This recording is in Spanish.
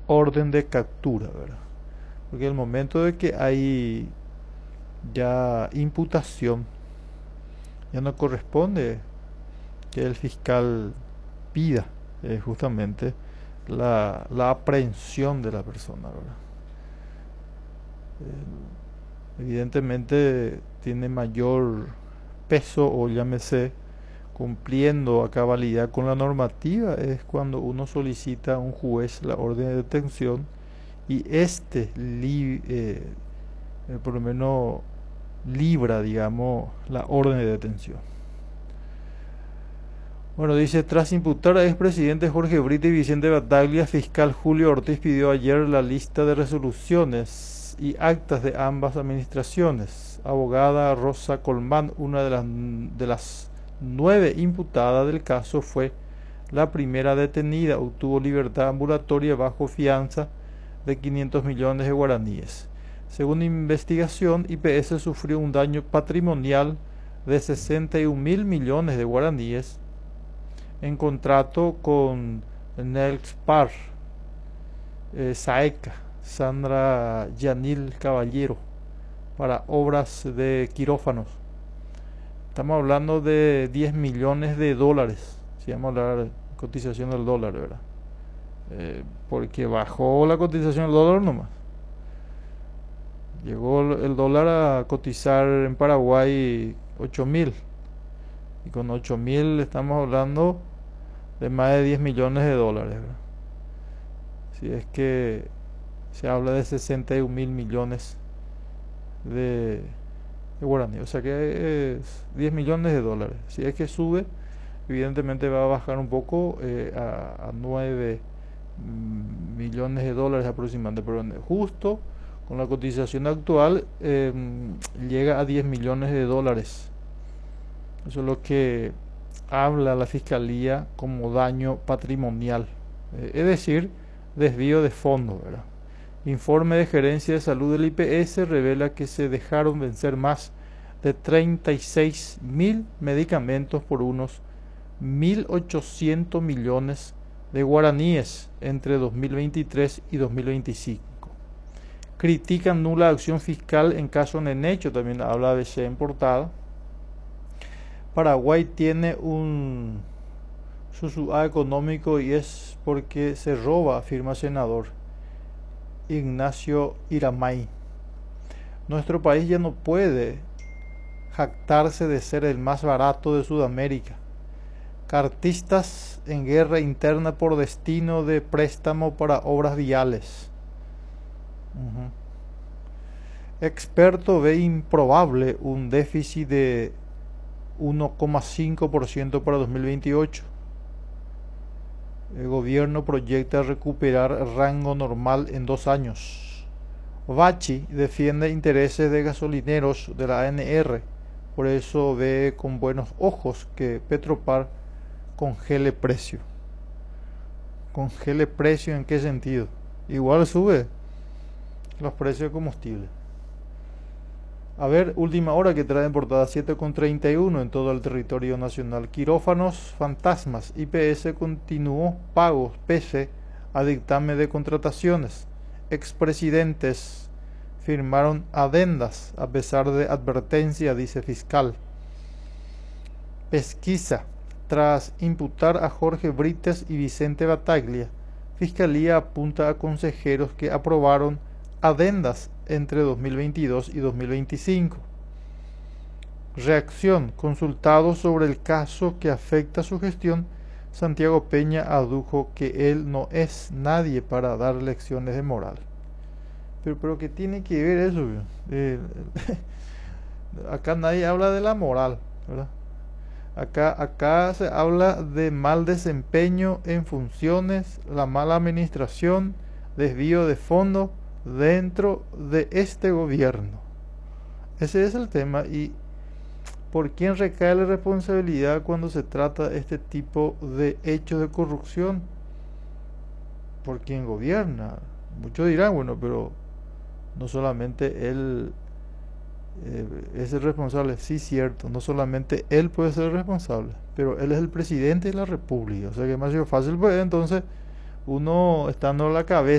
orden de captura, ¿verdad? Porque el momento de que hay ya imputación, ya no corresponde que el fiscal pida justamente la aprehensión de la persona, ¿verdad? Evidentemente tiene mayor peso, o llámese cumpliendo a cabalidad con la normativa, es cuando uno solicita a un juez la orden de detención y por lo menos libra, digamos, la orden de detención. Bueno, dice, tras imputar a expresidentes Jorge Brito y Vicente Battaglia, fiscal Julio Ortiz pidió ayer la lista de resoluciones y actas de ambas administraciones. Abogada Rosa Colmán, una de las 9 imputadas del caso, fue la primera detenida. Obtuvo libertad ambulatoria bajo fianza de 500 millones de guaraníes. Según investigación, IPS sufrió un daño patrimonial de 61.000 millones de guaraníes en contrato con Nelspar, Saeca, Sandra Yanil Caballero, para obras de quirófanos. Estamos hablando de 10 millones de dólares, si vamos a hablar de cotización del dólar, ¿verdad? Porque bajó la cotización del dólar nomás. Llegó el dólar a cotizar en Paraguay 8.000. Y con 8.000 estamos hablando de más de 10 millones de dólares, ¿verdad? Si es que se habla de 61.000 millones de guaraní. O sea que es 10 millones de dólares. Si es que sube, evidentemente va a bajar un poco a 9 millones de dólares aproximadamente. Pero justo con la cotización actual llega a 10 millones de dólares. Eso es lo que habla la Fiscalía como daño patrimonial, es decir, desvío de fondos, ¿verdad? Informe de gerencia de salud del IPS revela que se dejaron vencer más de 36.000 medicamentos por unos 1.800 millones de guaraníes entre 2023 y 2025. Critican nula acción fiscal en caso Nenecho, también habla ABC en portada. Paraguay tiene un susua económico y es porque se roba, afirma senador Ignacio Iramay. Nuestro país ya no puede jactarse de ser el más barato de Sudamérica. Cartistas en guerra interna por destino de préstamo para obras viales. Experto ve improbable un déficit de 1,5% para 2028. El gobierno proyecta recuperar rango normal en 2 años. Bachi defiende intereses de gasolineros de la ANR, por eso ve con buenos ojos que Petropar congele precio. ¿Congele precio en qué sentido? Igual sube los precios de combustible. A ver, última hora que trae en portada 7,31 en todo el territorio nacional. Quirófanos fantasmas. IPS continuó pagos pese a dictamen de contrataciones. Expresidentes firmaron adendas a pesar de advertencia, dice fiscal. Pesquisa. Tras imputar a Jorge Brites y Vicente Battaglia, Fiscalía apunta a consejeros que aprobaron adendas entre 2022 y 2025. Reacción. Consultado sobre el caso que afecta su gestión, Santiago Peña adujo que él no es nadie para dar lecciones de moral. Pero ¿qué tiene que ver eso? Acá nadie habla de la moral, ¿verdad? Acá se habla de mal desempeño en funciones, la mala administración, desvío de fondos dentro de este gobierno. Ese es el tema. ¿Y por quién recae la responsabilidad cuando se trata de este tipo de hechos de corrupción? ¿Por quién gobierna? Muchos dirán, bueno, pero no solamente él es el responsable. Sí, cierto, no solamente él puede ser el responsable, pero él es el presidente de la República. O sea que es más fácil, pues entonces uno estando a la cabeza